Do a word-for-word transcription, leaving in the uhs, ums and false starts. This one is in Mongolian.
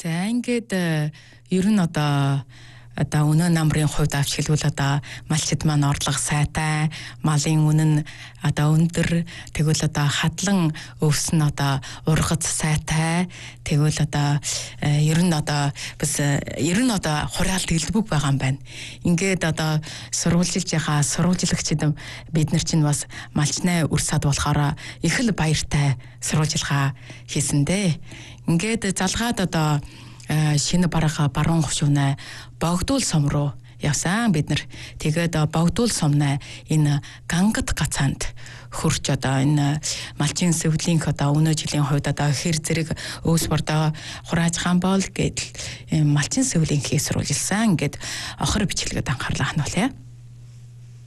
За ингээд ер нь одоо одоо өнөө намрын хувьд авч хэлбэл одоо малчид маань орлого сайтай, малын үнэн одоо өндөр, тэгвэл одоо хадлан өвс нь одоо ургац сайтай, тэгвэл одоо ер нь одоо бас ер нь одоо хураалт элбэг байгаа юм байна. Ингээд одоо сурвалжилж байгаа сурвалжлагчид бид нар чинь бас малчнаа өрсөд болохоор их л баяртай сурвалжилгаа хийсэндээ. Ингээд залгаад одоо шинэ бараа баруун хөвшүүнэ богдуул сум руу явсан бид нар. Тэгээд богдуул сумнаа энэ гангад гацаанд хурч одоо энэ малчин сэвлийнх одоо өнөө жилийн хувьд одоо хэр зэрэг өөс бордоо хурааж хаан бол гэдэл малчин сэвлийнхийг сурвалжилсан. Ингээд охор бичлэгэд анхаарлаа хануулъя.